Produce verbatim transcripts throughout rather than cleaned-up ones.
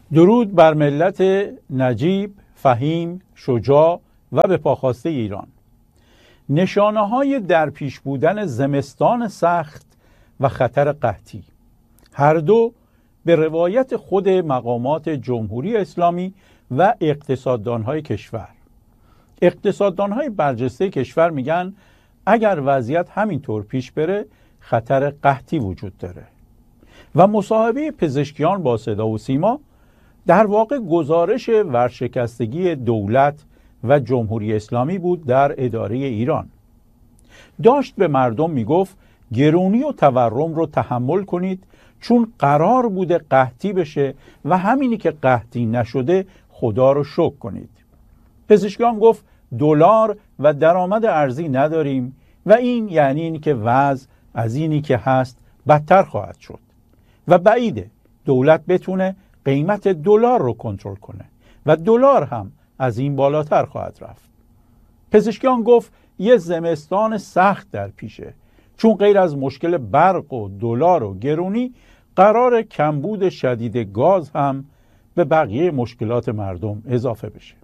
درود بر ملت نجیب، فهیم، شجاع و به پاخواسته ایران. نشانه های در پیش بودن زمستان سخت و خطر قحطی، هر دو به روایت خود مقامات جمهوری اسلامی و اقتصاددانهای کشور. اقتصاددانهای برجسته کشور میگن اگر وضعیت همینطور پیش بره خطر قحطی وجود داره و مصاحبه پزشکیان با صدا و سیما در واقع گزارش ورشکستگی دولت و جمهوری اسلامی بود در اداره ایران. داشت به مردم میگفت گرونی و تورم رو تحمل کنید چون قرار بوده قحطی بشه و همینی که قحطی نشده خدا رو شکر کنید. پزشکیان گفت دلار و درآمد ارزی نداریم و این یعنی این که وضع از اینی که هست بدتر خواهد شد و بعیده دولت بتونه قیمت دلار رو کنترل کنه و دلار هم از این بالاتر خواهد رفت. پزشکیان گفت یه زمستان سخت در پیشه چون غیر از مشکل برق و دلار و گرونی قرار کمبود شدید گاز هم به بقیه مشکلات مردم اضافه بشه.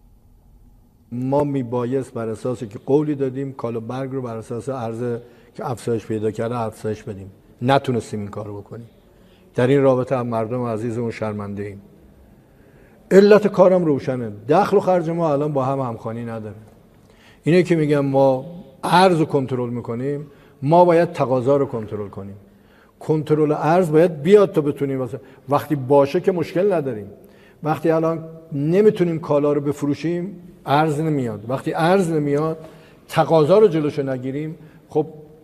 ما میبایست بر اساسی که قولی دادیم کالا برگ رو بر اساس عرضه که افزایش پیدا کرده افزایش بدیم، نتونستیم این کارو بکنیم. در این رابطه هم مردم عزیزمون شرمنده ایم. علت کارم روشنه، دخل و خرج ما الان با هم همخوانی نداره. اینه که میگم ما ارز رو کنترل میکنیم، ما باید تقاضا رو کنترل کنیم. کنترل ارز باید بیاد تا بتونیم واسه وقتی باشه که مشکل نداریم. وقتی الان نمیتونیم کالا رو بفروشیم ارز نمیاد، وقتی ارز نمیاد تقاضا رو جلوشو نگیریم، خب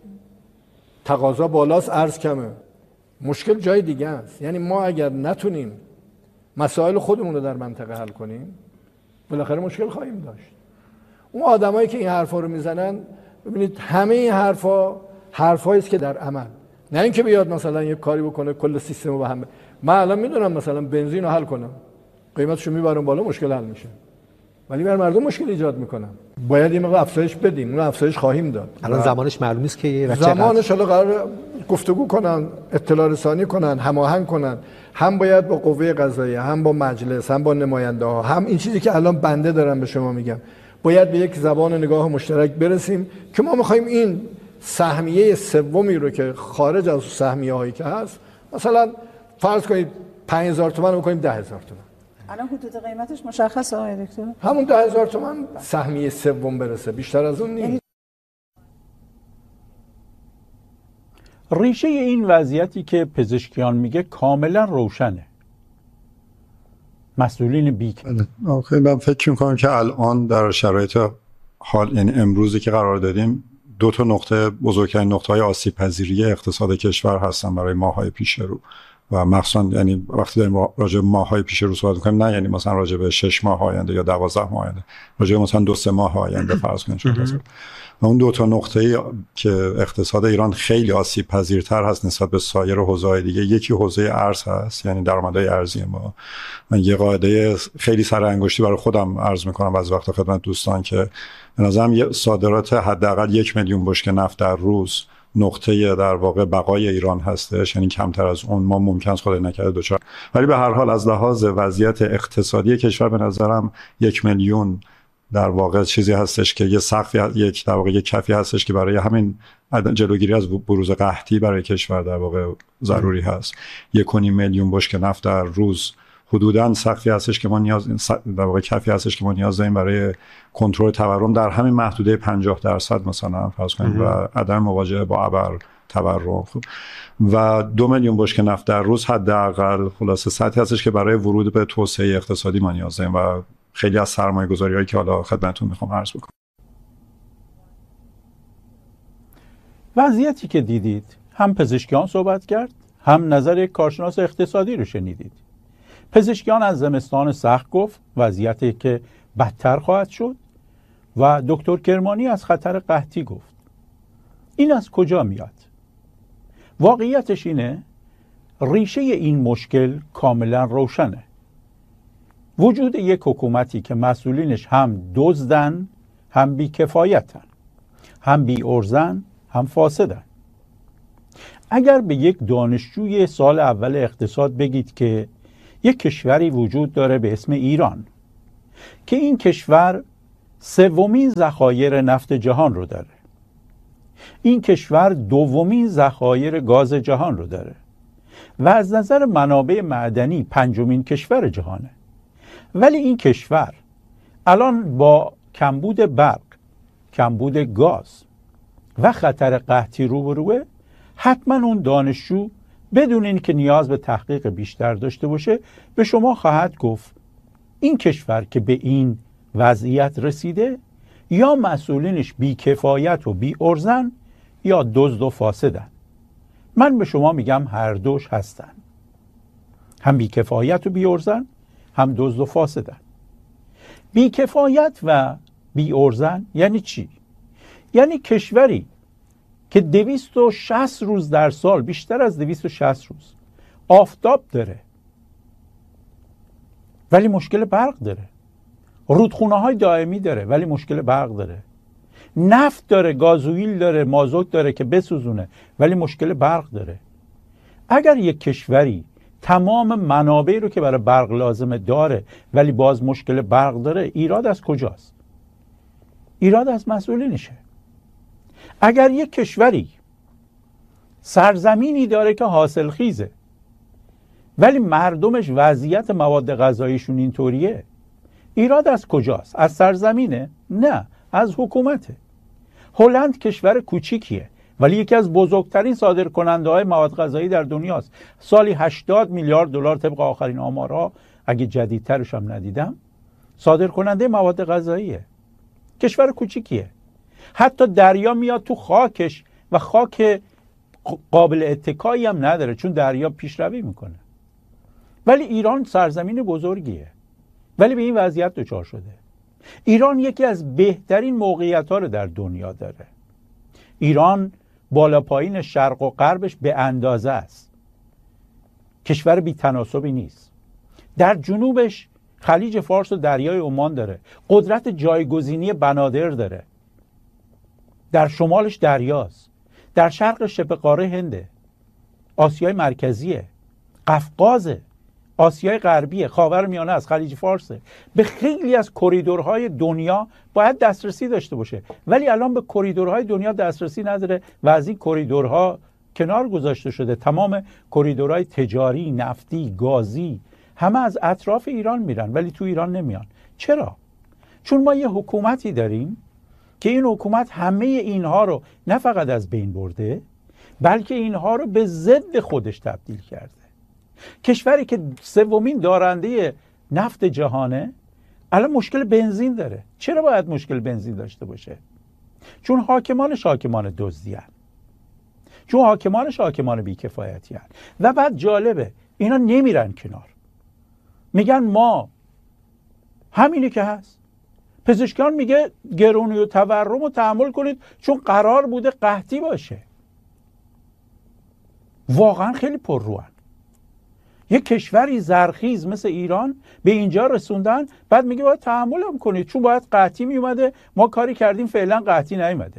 تقاضا بالاست ارز کمه، مشکل جای دیگه است. یعنی ما اگر نتونیم مسائل خودمون رو در منطقه حل کنیم بالاخره مشکل خواهیم داشت. اون آدمایی که این حرفا رو میزنن ببینید همه این حرفا حرفایی است که در عمل، نه اینکه بیاد مثلا یه کاری بکنه کل سیستم رو به هم. من الان میدونم مثلا بنزین رو حل کنم قیمتشو میبرم بالا مشکل حل میشه، ولی بر مردم مشکل ایجاد میکنم. باید این موقع افزایش بدیم، اون افزایش خواهیم داد. الان زمانش معلوم نیست که زمانش حالا قرار گفتگو کنن، اطلاع رسانی کنن، هماهنگ کنن، هم باید با قوه قضاییه، هم با مجلس، هم با نماینده ها، هم این چیزی که الان بنده دارم به شما میگم، باید به یک زبان نگاه مشترک برسیم که ما میخوایم این سهمیه سومی رو که خارج از سهمیه هایی که هست، مثلا فرض کنید پنج هزار تومان رو بکنیم ده هزار تومان. الان حدود قیمتش مشخصه آقای دکتر؟ همون ده هزار تومان سهمیه سوم برسه، بیشتر از اون نیست. ریشه این وضعیتی که پزشکیان میگه کاملا روشنه. مسئولین بیک آخه من فکر میکنم که الان در شرایط حال یعنی امروزی که قرار داریم دو تا نقطه بزرگترین نقطه‌های آسیب پذیری اقتصاد کشور هستن برای ماه‌های پیش رو و مخصوصا یعنی وقتی داریم راجع به ماه‌های پیش رو صحبت می‌کنیم نه یعنی مثلا راجع به شش ماه آینده یا دوازده ماه آینده، راجع به مثلا دو سه ماه آینده فرض کنید شده. و اون دو تا نقطه‌ای که اقتصاد ایران خیلی آسیب پذیرتر هست نسبت به سایر حوزه‌های دیگه، یکی حوزه ارز هست، یعنی درآمدهای ارزی ما. من یه قاعده خیلی سر انگشتی برای خودم عرض می‌کنم بعضی وقتا خدمت دوستان که به نظرم صادرات حداقل یک میلیون بشکه نفت در روز نقطه در واقع بقای ایران هستش، یعنی کمتر از اون ما ممکن است خدای نکرده دوچار. ولی به هر حال از لحاظ وضعیت اقتصادی کشور به نظرم یک میلیون در واقع چیزی هستش که یه سقفی یک در واقع یک کفی هستش که برای همین جلوگیری از بروز قحطی برای کشور در واقع ضروری هست. یک و نیم میلیون بشکه نفت در روز حدوداً سقفی هستش که ما نیاز در واقع کفی هستش که ما نیاز داریم برای کنترل تورم در همین محدوده پنجاه درصد مثلا فرض کنید و عدم مواجهه با ابر تورم. خب و دو میلیون بشکه نفت در روز حداقل خلاصه سطحی هستش که برای ورود به توسعه اقتصادی ما نیاز داریم و خیلی از سرمایه‌گذاری‌هایی که حالا خدمتتون میخوام عرض بکنم. وضعیتی که دیدید هم پزشکیان صحبت کرد هم نظر یک کارشناس اقتصادی رو شنیدید. پزشکیان از زمستان سخت گفت، وضعیتی که بدتر خواهد شد، و دکتر کرمانی از خطر قحطی گفت. این از کجا میاد؟ واقعیتش اینه ریشه این مشکل کاملا روشنه. وجود یک حکومتی که مسئولینش هم دزدن، هم بی‌کفایتن، هم بی‌ارزن، هم فاسدن. اگر به یک دانشجوی سال اول اقتصاد بگید که یک کشوری وجود داره به اسم ایران که این کشور سومین ذخایر نفت جهان رو داره. این کشور دومین ذخایر گاز جهان رو داره و از نظر منابع معدنی پنجمین کشور جهانه. ولی این کشور الان با کمبود برق، کمبود گاز و خطر قحطی روبروه. حتما اون دانشجو بدون اینکه نیاز به تحقیق بیشتر داشته باشه به شما خواهد گفت این کشور که به این وضعیت رسیده یا مسئولینش بیکفایت و بی ارزن یا دزد و فاسدن. من به شما میگم هر دوش هستن، هم بیکفایت و بی ارزن هم دزد و فاسدن. بیکفایت و بی ارزن یعنی چی؟ یعنی کشوری که دویست و شصت روز در سال، بیشتر از دویست و شصت روز آفتاب داره ولی مشکل برق داره، رودخونه های دائمی داره ولی مشکل برق داره، نفت داره، گازوئیل داره، مازوت داره که بسوزونه ولی مشکل برق داره. اگر یک کشوری تمام منابع رو که برای برق لازمه داره ولی باز مشکل برق داره، ایراد از کجاست؟ ایراد از مسئولینشه. اگر یک کشوری سرزمینی داره که حاصل خیزه ولی مردمش وضعیت مواد غذاییشون اینطوریه، ایراد از کجاست؟ از سرزمینه؟ نه، از حکومته. هلند کشور کوچیکیه ولی یکی از بزرگترین صادرکننده های مواد غذایی در دنیاست. سالی هشتاد میلیارد دلار طبق آخرین آمارها، اگه جدیدترش هم ندیدم، صادرکننده مواد غذاییه. کشور کوچیکیه، حتی دریا میاد تو خاکش و خاک قابل اتکایی هم نداره چون دریا پیشروی میکنه. ولی ایران سرزمین بزرگیه ولی به این وضعیت دچار شده. ایران یکی از بهترین موقعیت ها رو در دنیا داره. ایران بالا پایین شرق و غربش به اندازه است، کشور بی تناسبی نیست. در جنوبش خلیج فارس و دریای عمان داره، قدرت جایگزینی بنادر داره. در شمالش دریاست، در شرق شبه قاره هنده، آسیای مرکزیه، قفقازه، آسیای غربیه، خاورمیانه است، خلیج فارسه. به خیلی از کریدورهای دنیا باید دسترسی داشته باشه ولی الان به کریدورهای دنیا دسترسی نداره و از این کریدورها کنار گذاشته شده. تمام کریدورهای تجاری، نفتی، گازی همه از اطراف ایران میرن ولی تو ایران نمیان. چرا؟ چون ما یه حکومتی داریم که این حکومت همه اینها رو نه فقط از بین برده بلکه اینها رو به ضد خودش تبدیل کرده. کشوری که سومین دارنده نفت جهانه الان مشکل بنزین داره. چرا باید مشکل بنزین داشته باشه؟ چون حاکمانش حاکمان دزدی‌ان، چون حاکمانش حاکمان بیکفایتی‌ان. و بعد جالبه اینا نمیرن کنار، میگن ما همینی که هست. پزشکان میگه گرونی و تورم رو تحمل کنید چون قرار بوده قحطی باشه. واقعا خیلی پرروان. یک کشوری زرخیز مثل ایران به اینجا رسوندن، بعد میگه باید تحمل هم کنید چون باید قحطی میومده، ما کاری کردیم فعلا قحطی نیومده.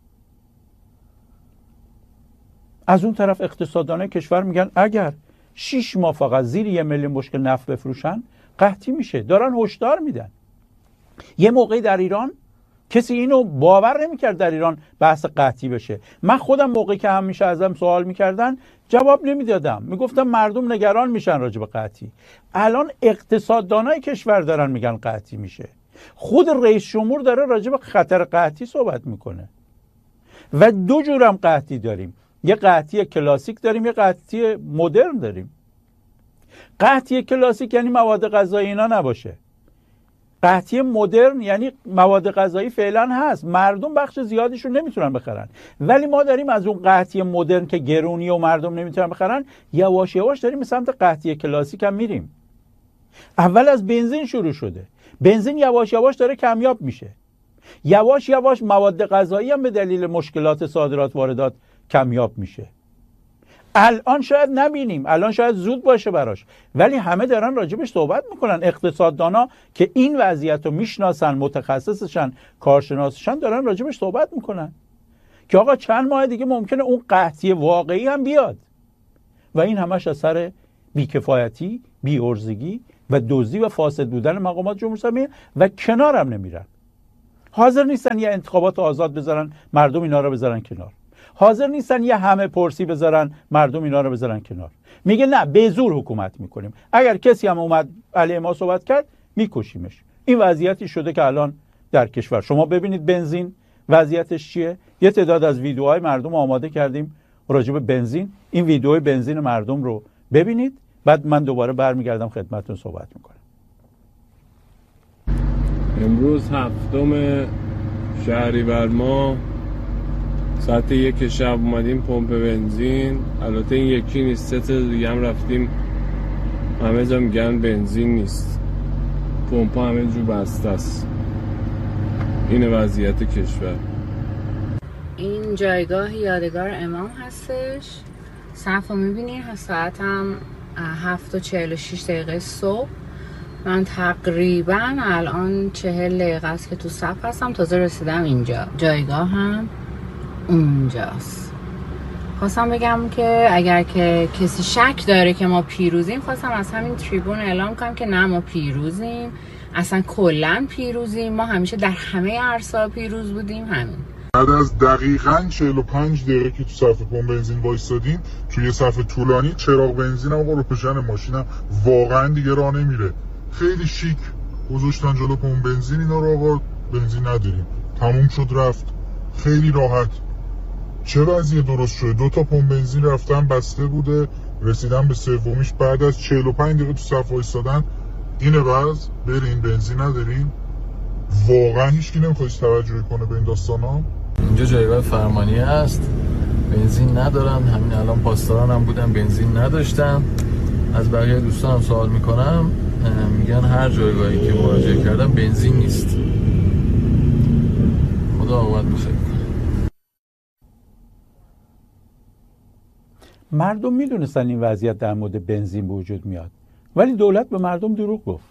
از اون طرف اقتصاددانای کشور میگن اگر شش ماه فقط زیر یه میلیون بشکه نفت بفروشن قحطی میشه. دارن هشدار میدن. یه موقعی در ایران کسی اینو باور نمیکرد در ایران بحث قحطی بشه. من خودم موقعی که همیشه ازم سوال میکردن جواب نمیدادم، میگفتم مردم نگران میشن راجع به قحطی. الان اقتصاددانای کشور دارن میگن قحطی میشه. خود رئیس جمهور داره راجع به خطر قحطی صحبت میکنه. و دو جورم قحطی داریم، یه قحطی کلاسیک داریم، یه قحطی مدرن داریم. قحطی کلاسیک یعنی مواد غذایی اینا نباشه. قحطی مدرن یعنی مواد غذایی فعلا هست، مردم بخش زیادیش رو نمیتونن بخرن. ولی ما داریم از اون قحطی مدرن که گرونی و مردم نمیتونن بخرن یواش یواش داریم به سمت قحطی کلاسیک هم میریم. اول از بنزین شروع شده، بنزین یواش یواش داره کمیاب میشه. یواش یواش مواد غذایی هم به دلیل مشکلات صادرات واردات کمیاب میشه. الان شاید نبینیم، الان شاید زود باشه براش، ولی همه دارن راجبش صحبت میکنن. اقتصاددانا که این وضعیت رو میشناسن، متخصصشن، کارشناسشن، دارن راجبش صحبت میکنن که آقا چند ماه دیگه ممکنه اون قحطی واقعی هم بیاد و این همش اثر بیکفایتی، بی‌عرضگی و دزدی و فاسد بودن مقامات جمهوری اسلامی و کنارم نمیرن. حاضر نیستن یه انتخابات آزاد بذارن، مردم اینا رو بذارن کنار. حاضر نیستن یه همه پرسی بذارن، مردم اینا رو بذارن کنار. میگه نه، به زور حکومت میکنیم، اگر کسی هم اومد علیه ما صحبت کرد میکشیمش. این وضعیتی شده که الان در کشور شما ببینید بنزین وضعیتش چیه. یه تعداد از ویدیوهای مردم آماده کردیم راجع به بنزین. این ویدیوهای بنزین مردم رو ببینید، بعد من دوباره برمیگردم خدمتتون صحبت میکنم. امروز هفتم شهریور ماه ساعت یک شب اومدیم پمپ بنزین. البته این یکی نیست، سه تا دیگه هم رفتیم، همه جا میگن بنزین نیست، پمپ همه جو بسته است. این وضعیت کشور. این جایگاه یادگار امام هستش. صف رو میبینی، ساعت هم هفت و چهل و شیش دقیقه صبح. من تقریبا الان چهل دقیقه است که تو صف هستم، تازه رسیدم اینجا. جایگاه هم اونجاست. خواستم بگم که اگر که کسی شک داره که ما پیروزیم، خواستم از همین تریبون اعلام کنم که نه، ما پیروزیم، اصلا کلن پیروزیم. ما همیشه در همه عرصه‌ها پیروز بودیم. همین بعد از دقیقاً چهل و پنج دقیقه که تو صف پمپ بنزین وایسادیم، توی صف طولانی، چراغ بنزینم و روشن ماشینم واقعا دیگه راه نمیره. خیلی شیک گذاشتن جلو پمپ بنزین، اینا رو آقا بنزین نداریم، تموم شد رفت. خیلی راحت. چه وضعیه درست شده؟ دو تا پمپ بنزین رفتن بسته بوده، رسیدن به سومیش بعد از چهل و پنج دقیقه تو صف وایسادن. اینه وضع، برین بنزین نداریم. واقعا هیچکی نمیخواد توجه کنه به این داستانا. اینجا جایگاه فرمانی هست، بنزین ندارن. همین الان پاسداران هم بودن بنزین نداشتن. از بقیه دوستانم سوال میکنم، میگن هر جایگاهی که مراجعه کردم بنزین نیست. خدا عاقبت بخیر. مردم میدونستن این وضعیت در مورد بنزین به وجود میاد، ولی دولت به مردم دروغ گفت.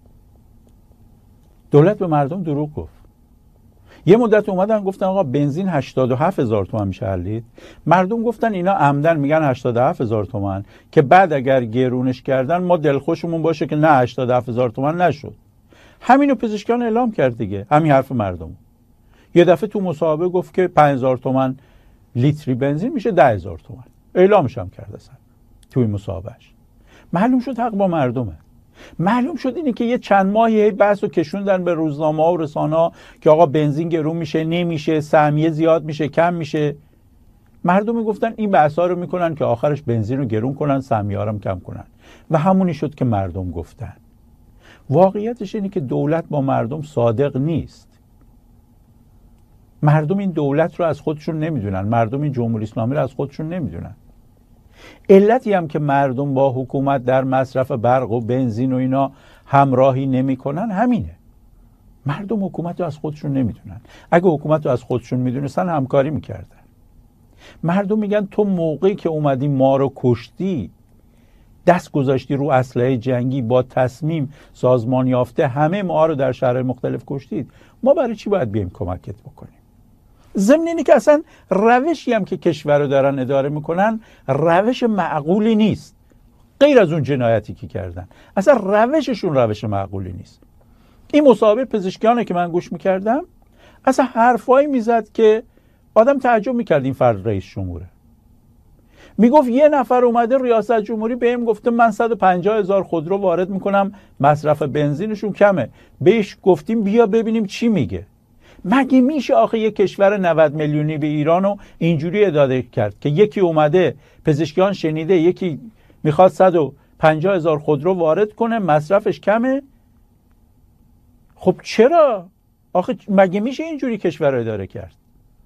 دولت به مردم دروغ گفت. یه مدت اومدن گفتن آقا بنزین هشتاد و هفت هزار تومان میشه حلید. مردم گفتن اینا عمدن میگن هشتاد و هفت هزار تومان که بعد اگر گرونش کردن ما دلخوشمون باشه که نه هشتاد و هفت هزار تومان نشد. همینو پزشکان اعلام کرد دیگه، همین حرف مردم. یه دفعه تو مصاحبه گفت که پنج هزار تومان لیتری بنزین میشه ده هزار تومان. اعلامش هم کرد اصلا توی مصاحبهش. معلوم شد حق با مردمه. معلوم شد اینه که یه چند ماهی بحث رو کشوندن به روزنامه‌ها و رسانه‌ها که آقا بنزین گرون میشه، نمیشه، سهمیه زیاد میشه، کم میشه. مردم میگفتن این بحثا رو میکنن که آخرش بنزین رو گرون کنن، سهمیه رو کم کنن. و همونی شد که مردم گفتن. واقعیتش اینه که دولت با مردم صادق نیست. مردم این دولت رو از خودشون نمیدونن، مردم این جمهوری اسلامی رو از خودشون نمیدونن. علتی هم که مردم با حکومت در مصرف برق و بنزین و اینا همراهی نمیکنن همینه. مردم حکومت رو از خودشون نمیدونن. اگه حکومت رو از خودشون میدونستن همکاری میکردن. مردم میگن تو موقعی که اومدی ما رو کشتی، دست گذاشتی رو اسلحه جنگی، با تصمیم سازمان یافته همه ما رو در شهرهای مختلف کشتید، ما برای چی باید بیایم کمکت بکنیم؟ ضمن اینه که اصلا روشی هم که کشور رو دارن اداره میکنن روش معقولی نیست. غیر از اون جنایتی که کردن، اصلا روششون روش معقولی نیست. این مصاحبه پزشکیانه که من گوش میکردم، اصلا حرفایی میزد که آدم تعجب میکرد این فرد رئیس جمهوره. میگفت یه نفر اومده ریاست جمهوری بهم گفته من صد و پنجاه هزار خودرو وارد میکنم، مصرف بنزینشون کمه. بهش گفتیم بیا ببینیم چی میگه. مگه میشه آخه یک کشور نود میلیونی به ایرانو اینجوری اداره کرد که یکی اومده پزشکیان شنیده یکی میخواد صد و پنجاه هزار خودرو وارد کنه، مصرفش کمه؟ خب چرا؟ آخه مگه میشه اینجوری کشور رو اداره کرد؟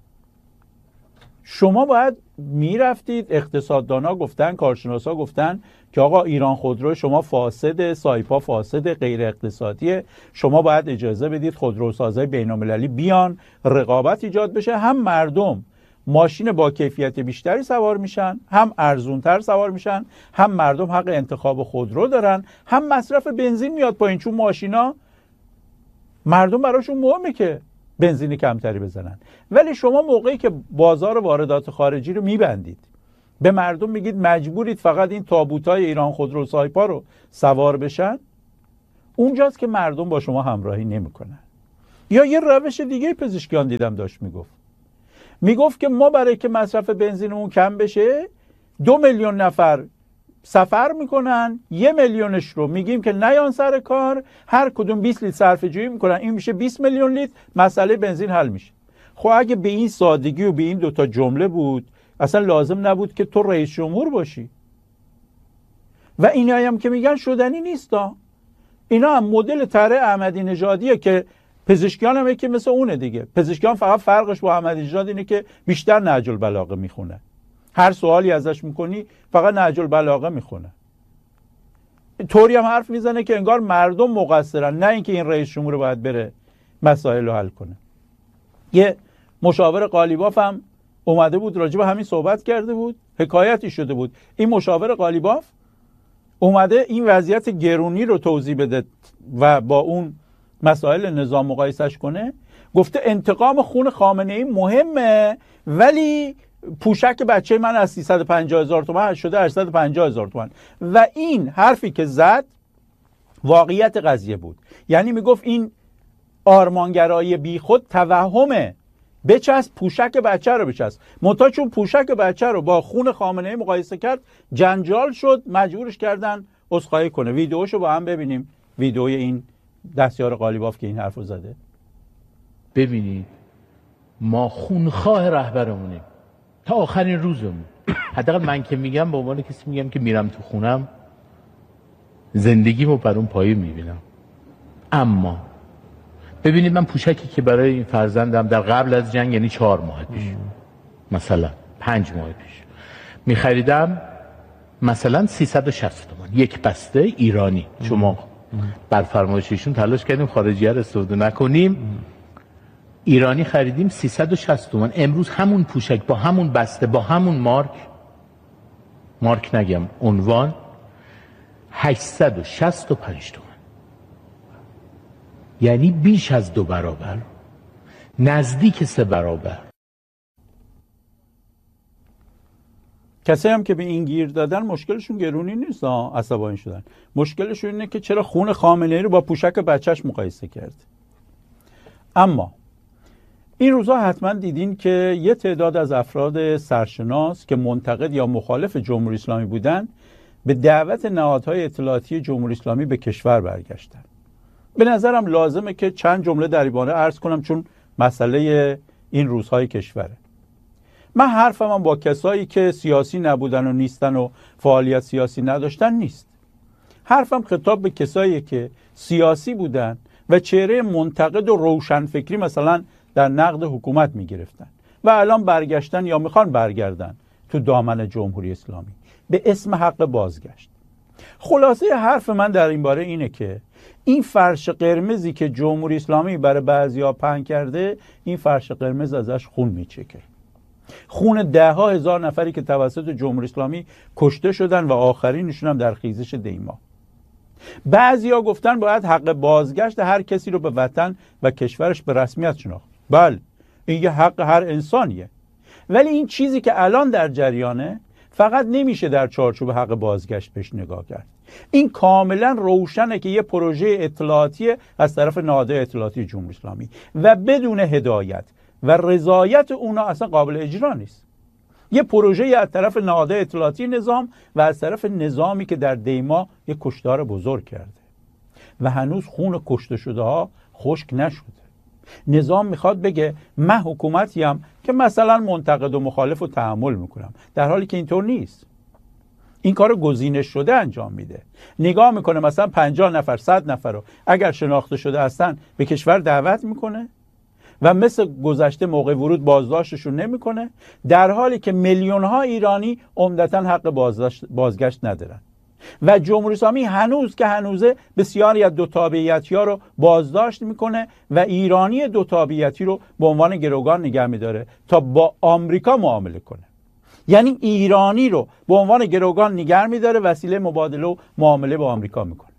شما باید میرفتید، اقتصاددانا گفتن، کارشناسا گفتن که آقا ایران خودرو شما فاسده، سایپا فاسده، غیر اقتصادیه، شما باید اجازه بدید خودروسازای بین‌المللی بیان، رقابت ایجاد بشه، هم مردم ماشین با کیفیت بیشتری سوار میشن، هم ارزونتر سوار میشن، هم مردم حق انتخاب خودرو دارن، هم مصرف بنزین میاد پایین، چون ماشینا مردم براشون مهمه که بنزین کمتری بزنن. ولی شما موقعی که بازار واردات خارجی رو میبندید، به مردم میگید مجبورید فقط این تابوتای ایران خودرو سایپا رو سوار بشن، اونجاست که مردم با شما همراهی نمیکنن. یا یه روش دیگه پزشکیان دیدم داشت میگفت میگفت که ما برای که مصرف بنزینمون کم بشه دو میلیون نفر سفر میکنن، یه میلیونش رو میگیم که نیان سر کار، هر کدوم بیست لیتر صرفه جویی میکنن، این میشه بیست میلیون لیتر، مسئله بنزین حل میشه. خب اگه به این سادگی و به این دوتا جمله بود اصلا لازم نبود که تو رئیس جمهور باشی. و اینایی هم که میگن شدنی نیستا، اینا هم مدل طرح احمدی نژادیه که پزشکیان هم که مثل اونه دیگه. پزشکیان فقط فرقش با احمدی نژاد اینه که بیشتر نهج البلاغه میخونه، هر سوالی ازش میکنی فقط نهج البلاغه میخونه. طوری هم حرف میزنه که انگار مردم مقصرن، نه اینکه این رئیس جمهور باید بره مسائل رو حل کنه. یه مشاور قالیباف هم اومده بود راجع به همین صحبت کرده بود، حکایتی شده بود. این مشاور قالیباف اومده این وضعیت گرونی رو توضیح بده و با اون مسائل نظام مقایسش کنه. گفته انتقام خون خامنه‌ای مهمه، ولی پوشک بچه من از سیصد و پنجاه هزار تومان شده هشتصد و پنجاه هزار تومان. و این حرفی که زد واقعیت قضیه بود. یعنی میگفت این آرمانگرایی بی خود توهمه، بچسب پوشک بچه رو بچسب. منتها چون پوشک بچه رو با خون خامنه‌ای مقایسه کرد جنجال شد، مجبورش کردن عذرخواهی کنه. ویدیوشو با هم ببینیم، ویدیوی این دستیار قالیباف که این حرفو زده. ببینید ما خونخواه رهبرمونیم تا آخرین روزمون. حداقل من که میگم به عنوان کسی میگم که میرم تو خونم زندگیمو بر اون پایه میبینم. اما ببینید من پوشکی که برای این فرزندم در قبل از جنگ، یعنی چهار ماه پیش مثلا پنج ماه پیش میخریدم مثلا سیصد و شصت تومان، یک بسته ایرانی. شما بر فرمایششون تلاش کردیم خارجی‌ها رو استفاده نکنیم، ایرانی خریدیم سیصد و شصت تومان. امروز همون پوشک با همون بسته با همون مارک مارک نگم عنوان هشتصد و شصت و پنج تومان، یعنی بیش از دو برابر، نزدیک سه برابر. کسی هم که به این گیر دادن مشکلشون گرونی نیست، عصبانی شدن. مشکلشون اینه که چرا خون خامنه‌ای رو با پوشک بچهش مقایسه کرد. اما این روزها حتما دیدین که یه تعداد از افراد سرشناس که منتقد یا مخالف جمهوری اسلامی بودن به دعوت نهادهای اطلاعاتی جمهوری اسلامی به کشور برگشتن. به نظرم لازمه که چند جمله در این باره عرض کنم، چون مسئله این روزهای کشوره. من حرفم هم با کسایی که سیاسی نبودن و نیستن و فعالیت سیاسی نداشتن نیست. حرفم خطاب به کسایی که سیاسی بودن و چهره منتقد و روشنفکری مثلا در نقد حکومت می گرفتن و الان برگشتن یا میخوان برگردن تو دامن جمهوری اسلامی به اسم حق بازگشت. خلاصه حرف من در این باره اینه که این فرش قرمزی که جمهوری اسلامی برای بعضیا پهن کرده، این فرش قرمز ازش خون میچکه. خون ده ها هزار نفری که توسط جمهوری اسلامی کشته شدن و آخرینشون هم در خیزش دیما. بعضیا گفتن باید حق بازگشت هر کسی رو به وطن و کشورش به رسمیت شناخت. بله، این یه حق هر انسانیه، ولی این چیزی که الان در جریانه فقط نمیشه در چارچوب حق بازگشت بهش نگاه کرد. این کاملا روشنه که یه پروژه اطلاعاتی از طرف نهادهای اطلاعاتی جمهوری اسلامی و بدون هدایت و رضایت اونا اصلا قابل اجرا نیست. یه پروژه از طرف نهادهای اطلاعاتی نظام و از طرف نظامی که در دیما یه کشتار بزرگ کرده و هنوز خون کشته شده ها خشک نشده. نظام میخواد بگه من حکومتیم که مثلا منتقد و مخالف رو تحمل میکنم، در حالی که اینطور نیست. این کار گزینش شده انجام میده. نگاه میکنه مثلا پنجاه نفر صد نفر رو اگر شناخته شده هستن به کشور دعوت میکنه و مثل گذشته موقع ورود بازداشتشون نمیکنه، در حالی که میلیون ها ایرانی عمدتاً حق بازگشت ندارن. و جمهوری اسلامی هنوز که هنوزه بسیاری از دو تابعیتی ها رو بازداشت میکنه و ایرانی دو تابعیتی رو به عنوان گروگان نگه میداره تا با آمریکا معامله کنه. یعنی ایرانی رو به عنوان گروگان نگه میداره، وسیله مبادله و معامله با آمریکا میکنه.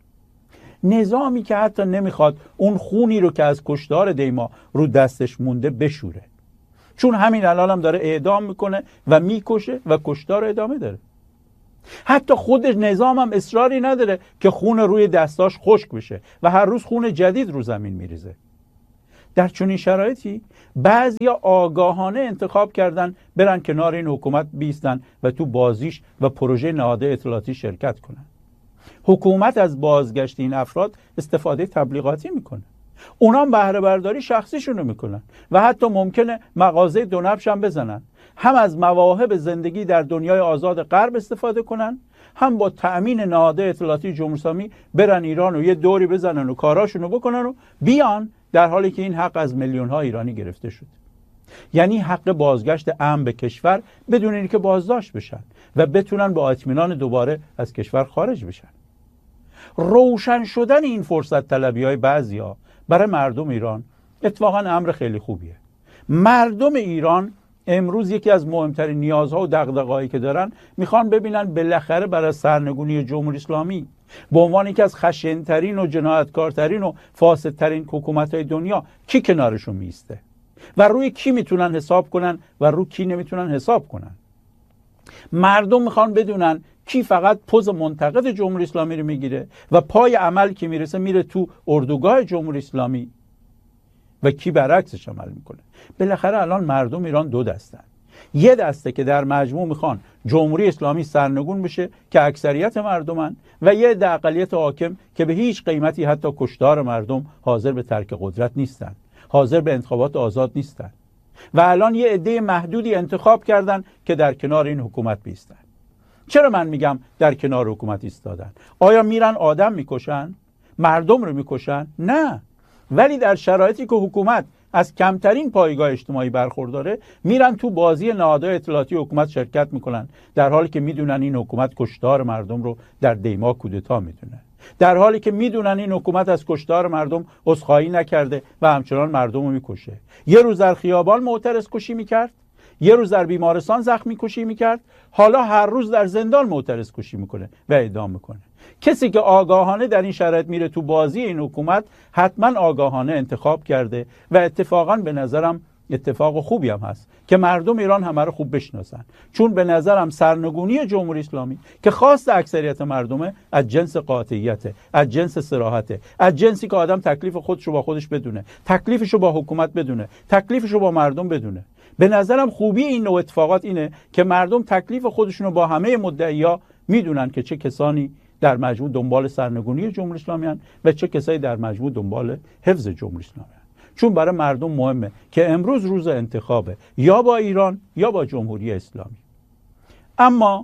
نظامی که حتی نمیخواد اون خونی رو که از کشتار دیما رو دستش مونده بشوره، چون همین الان هم داره اعدام میکنه و میکشه و کشتار ادامه داره. حتی خود نظام هم اصراری نداره که خون روی دستاش خشک بشه و هر روز خون جدید رو زمین میریزه. در چنین شرایطی بعضیا آگاهانه انتخاب کردن برن کنار این حکومت بیستن و تو بازیش و پروژه نهاد اطلاعاتی شرکت کنن. حکومت از بازگشت این افراد استفاده تبلیغاتی میکنه. اونا هم بهره برداری شخصیشونو میکنن و حتی ممکنه مغازه دو نبش هم بزنن. هم از مواهب زندگی در دنیای آزاد غرب استفاده کنن، هم با تأمین نهاد اطلاعاتی جمهوری اسلامی برن ایران و یه دوری بزنن و کاراشونو بکنن و بیان، در حالی که این حق از میلیون ها ایرانی گرفته شد. یعنی حق بازگشت امن به کشور بدون اینکه بازداشت بشن و بتونن با اطمینان دوباره از کشور خارج بشن. روشن شدن این فرصت طلبی های بعضیا برای مردم ایران اتفاقا امر خیلی خوبیه. مردم ایران امروز یکی از مهمترین نیازها و دغدغه‌هایی که دارن، میخوان ببینن بالاخره برای سرنگونی جمهوری اسلامی به عنوان یکی از خشن‌ترین و جنایتکارترین و فاسدترین حکومت‌های دنیا کی کنارشون میسته و روی کی میتونن حساب کنن و روی کی نمیتونن حساب کنن. مردم میخوان بدونن کی فقط پوز منتقد جمهوری اسلامی رو میگیره و پای عمل که میرسه میره تو اردوگاه جمهوری اسلامی و کی برعکسش عمل میکنه. بالاخره الان مردم ایران دو دستن. یه دسته که در مجموع میخوان جمهوری اسلامی سرنگون بشه که اکثریت مردمن و یه عده اقلیت حاکم که به هیچ قیمتی حتی کشتار مردم حاضر به ترک قدرت نیستن، حاضر به انتخابات آزاد نیستن و الان یه عده محدودی انتخاب کردن که در کنار این حکومت بیستن. چرا من میگم در کنار حکومت ایستادن؟ آیا میرن آدم میکشن؟ مردم رو میکشن؟ نه. ولی در شرایطی که حکومت از کمترین پایگاه اجتماعی برخورداره، میرن تو بازی نهادهای اطلاعاتی حکومت شرکت میکنن، در حالی که میدونن این حکومت کشتار مردم رو در دیما کودتا میدونه، در حالی که میدونن این حکومت از کشتار مردم عذرخواهی نکرده و همچنان مردم رو میکشه. یه روز در خیابان معترض کشی میکرد، یه روز در بیمارستان زخمی کشی میکرد، حالا هر روز در زندان معترض کشی میکنه و اعدام میکنه. کسی که آگاهانه در این شرایط میره تو بازی این حکومت، حتما آگاهانه انتخاب کرده و اتفاقا به نظرم اتفاق خوبی هم هست که مردم ایران همه رو خوب بشناسن، چون به نظرم سرنگونی جمهوری اسلامی که خواست اکثریت مردمه از جنس قاطعیته، از جنس صراحته، از جنسی که آدم تکلیف خودش رو با خودش بدونه، تکلیفش رو با حکومت بدونه، تکلیفش رو با مردم بدونه. به نظرم خوبی این نوع اتفاقات اینه که مردم تکلیف خودشون رو با همه مدعی‌ها میدونن که چه کسانی در مجموع دنبال سرنگونی جمهوری اسلامی هستند و چه کسایی در مجموع دنبال حفظ جمهوری اسلامی هستند. چون برای مردم مهمه که امروز روز انتخابه، یا با ایران یا با جمهوری اسلامی. اما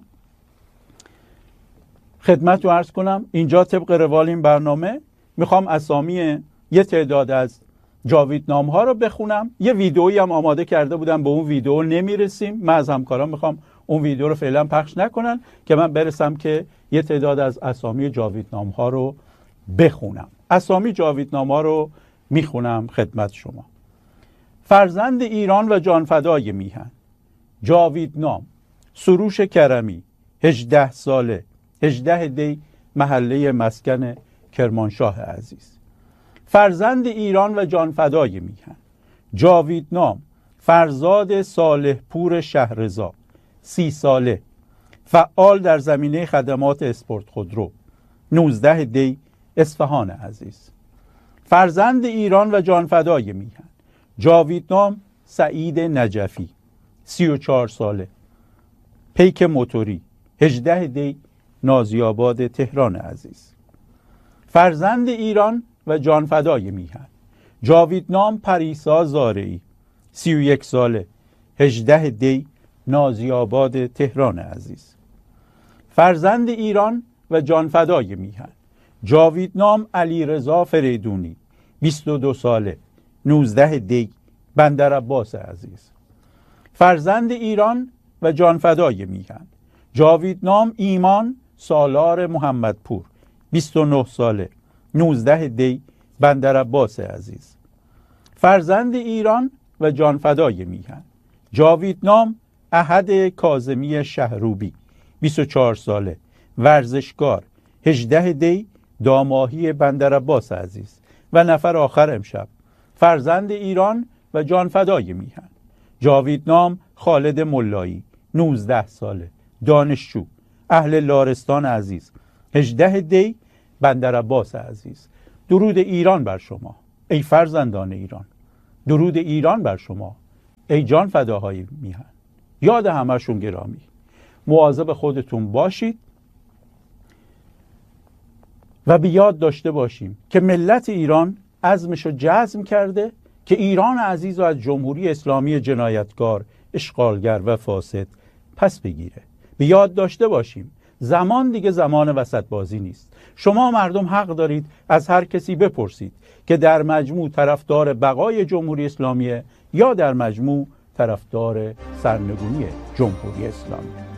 خدمت رو عرض کنم، اینجا طبق روال این برنامه میخوام اسامی یه تعداد از جاویدنام ها رو بخونم. یه ویدئویی هم آماده کرده بودم، به اون ویدئو نمیرسیم. من از همکاران میخوام اون ویدئو رو فعلا پخش نکنن که من برسم که یه تعداد از اسامی جاویدنام ها رو بخونم. اسامی جاویدنام ها رو میخونم خدمت شما. فرزند ایران و جانفدای میهن، جاویدنام، سروش کرمی، هجده ساله، هجده دی، محله مسکن کرمانشاه عزیز. فرزند ایران و جانفدای میهن، جاویدنام، فرزاد صالح پور شهرزا، سی ساله، فعال در زمینه خدمات اسپورت خودرو، نوزده دی، اصفهان عزیز. فرزند ایران و جانفدای میهن، جاویدنام سعید نجفی، سی و چهار ساله، پیک موتوری، هجده دی، نازی‌آباد تهران عزیز. فرزند ایران و جانفدای میهن، جاویدنام پریسا زارعی، سی و یک ساله، هجده دی، نازی‌آباد تهران عزیز. فرزند ایران و جانفدای میهن، جاویدنام علیرضا فریدونی، بیست و دو ساله، نوزده دی، بندرعباس عزیز. فرزند ایران و جانفدای میهن، جاویدنام ایمان سالار محمدپور، بیست و نه ساله، نوزده دی، بندرعباس عزیز. فرزند ایران و جانفدای میهن، جاویدنام احد کاظمی شهروبی، بیست و چهار ساله، ورزشکار، هجده دی، داماهی بندرعباس عزیز. و نفر آخر امشب، فرزند ایران و جانفدای میهن، جاویدنام خالد ملایی، نوزده ساله، دانشجو، اهل لارستان عزیز. هجده دی بندر عباس عزیز. درود ایران بر شما ای فرزندان ایران. درود ایران بر شما ای جان فداهای میهن. یاد همه‌شون گرامی. مواظب خودتون باشید و به یاد داشته باشیم که ملت ایران عزمشو جزم کرده که ایران عزیز و از جمهوری اسلامی جنایتکار، اشغالگر و فاسد پس بگیره. به یاد داشته باشیم زمان دیگه زمان وسط بازی نیست. شما مردم حق دارید از هر کسی بپرسید که در مجموع طرفدار بقای جمهوری اسلامی یا در مجموع طرفدار سرنگونی جمهوری اسلامی.